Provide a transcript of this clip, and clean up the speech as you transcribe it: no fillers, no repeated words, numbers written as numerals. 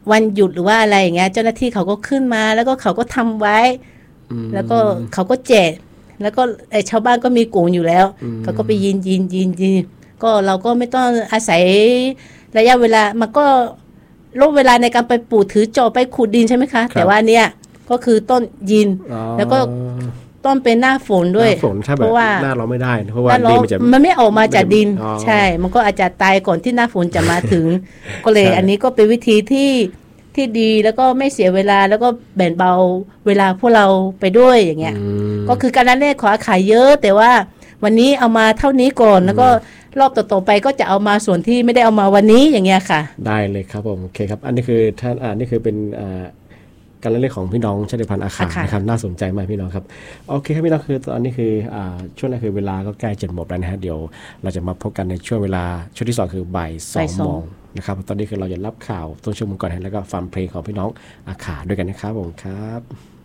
วันหยุดหรือว่าอะไรอย่างเงี้ยเจ้าหน้าที่เขาก็ขึ้นมาแล้วก็เขาก็ทำไว้แล้วก็เขาก็แจกแล้วก็ชาวบ้านก็มีกลุ่มอยู่แล้วเขาก็ไปยินก็เราก็ไม่ต้องอาศัยระยะเวลามันก็ลดเวลาในการไปปลูกถือจอบไปขุดดินใช่ไหมคะแต่ว่าเนี่ยก็คือต้นยินแล้วก็ต้นเป็นหน้าฝนด้วยเพราะว่าหน้าเราไม่ได้เพราะว่าดินมันไม่ออกมาจากดินใช่มันก็อาจจะตายก่อนที่หน้าฝนจะมาถึง ก็เลยอันนี้ก็เป็นวิธีที่ดีแล้วก็ไม่เสียเวลาแล้วก็แบ่งเบาเวลาพวกเราไปด้วยอย่างเงี้ยก็คือการนั้นขอขายเยอะแต่ว่าวันนี้เอามาเท่านี้ก่อนแล้วก็รอบต่อๆไปก็จะเอามาส่วนที่ไม่ได้เอามาวันนี้อย่างเงี้ยค่ะได้เลยครับผมโอเคครับอันนี้คือท่านนี่คือเป็นการเล่นของพี่น้องชาติพันธุ์อาคานะครับน่าสนใจมากพี่น้องครับโอเคครับพี่น้องคือตอนนี้คือช่วงนี้คือเวลาก็ใกล้จะหมดแล้วนะฮะเดี๋ยวเราจะมาพบกันในช่วงเวลาช่วงที่2คือบ่าย 2 โมงนะครับตอนนี้คือเราจะรับข่าวต้นชั่วโมงก่อนแล้วก็ฟังเพลงของพี่น้องอาคาด้วยกันนะครับผมครับ